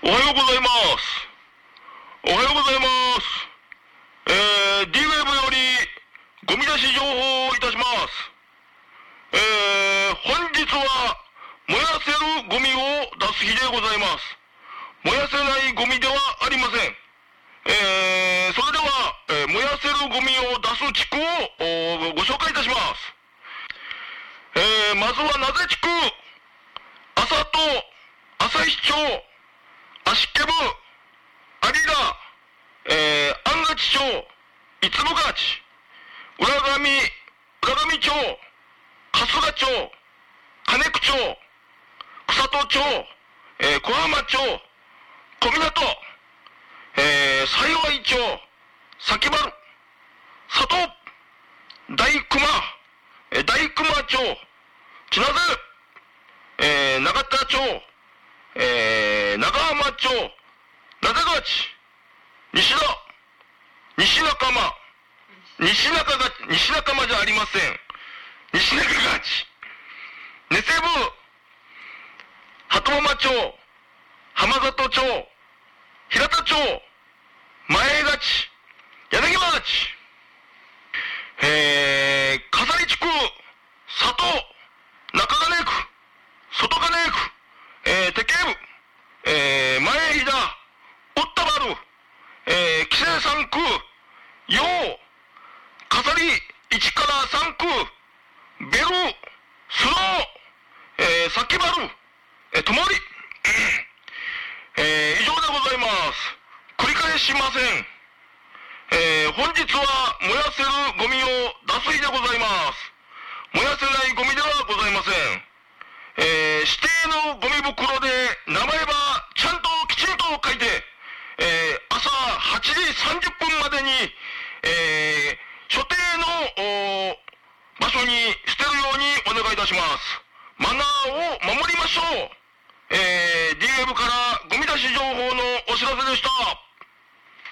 おはようございます。おはようございます。D ウェブよりゴミ出し情報をいたします。本日は燃やせるゴミを出す日でございます。燃やせないゴミではありません。それでは、燃やせるゴミを出す地区をご紹介いたします。まずは名瀬地区、朝と旭町、足毛部、有田、安勝町、五つ勝ち、浦上町、春日町、金久町、草戸町、小浜町、小湊、幸町、崎原、佐藤、大熊町、千名瀬、長田町、長浜町、名瀬川町、西中間じゃありません。西中川町、根瀬部、鳩山町、浜里町、平田町、前勝ち、柳町、笠井地区、佐藤、中金区、外金区、手慶部、前飛騨、おったばる、紀勢3区、陽、飾り1から3区、ベル、スノー、崎原、ともり、以上でございます。繰り返しません。本日は燃やせるゴミを出す日でございます。燃やせないゴミではございません。指定のゴミ袋で名前はちゃんときちんと書いて、朝8時30分までに、所定の場所に捨てるようにお願いいたします。マナーを守りましょう。D ウェブからゴミ出し情報のお知らせでした。